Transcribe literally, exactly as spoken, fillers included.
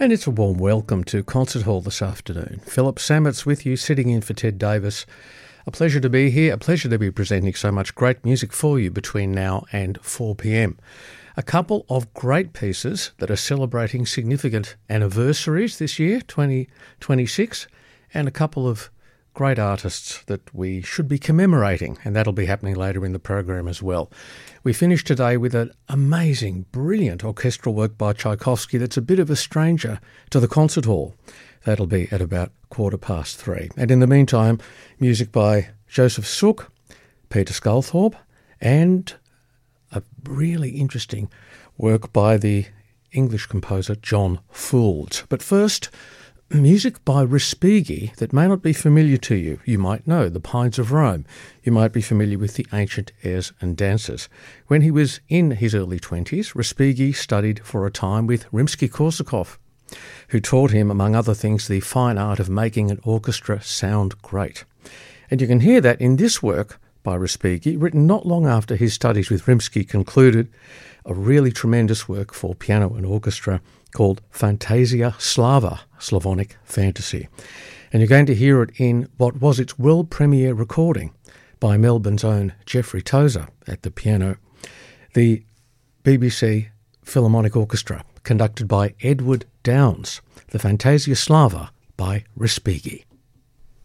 And it's a warm welcome to Concert Hall this afternoon. Philip Sammet's with you, sitting in for Ted Davis. A pleasure to be here, a pleasure to be presenting so much great music for you between now and four p.m. A couple of great pieces that are celebrating significant anniversaries this year, twenty twenty-six, and a couple of great artists that we should be commemorating, and that'll be happening later in the program as well. We finish today with an amazing, brilliant orchestral work by Tchaikovsky that's a bit of a stranger to the concert hall. That'll be at about quarter past three. And in the meantime, music by Joseph Suk, Peter Sculthorpe, and a really interesting work by the English composer John Fould. But first, music by Respighi that may not be familiar to you. You might know The Pines of Rome. You might be familiar with the Ancient Airs and Dances. When he was in his early twenties, Respighi studied for a time with Rimsky-Korsakov, who taught him, among other things, the fine art of making an orchestra sound great. And you can hear that in this work by Respighi, written not long after his studies with Rimsky concluded, a really tremendous work for piano and orchestra called Fantasia Slava, Slavonic Fantasy. And you're going to hear it in what was its world premiere recording by Melbourne's own Jeffrey Tozer at the piano. The B B C Philharmonic Orchestra, conducted by Edward Downes, the Fantasia Slava by Respighi.